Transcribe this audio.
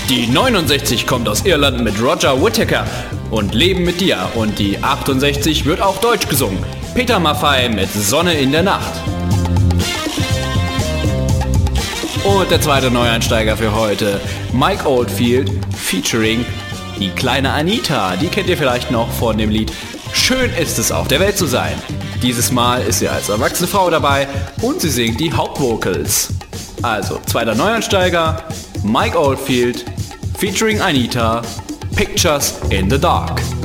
Die 69 kommt aus Irland mit Roger Whittaker und Leben mit dir. Und die 68 wird auch deutsch gesungen. Peter Maffay mit Sonne in der Nacht. Und der zweite Neueinsteiger für heute, Mike Oldfield featuring die kleine Anita. Die kennt ihr vielleicht noch von dem Lied Schön ist es auf der Welt zu sein. Dieses Mal ist sie als erwachsene Frau dabei und sie singt die Hauptvocals. Also, zweiter Neueinsteiger, Mike Oldfield featuring Anita, Pictures in the Dark.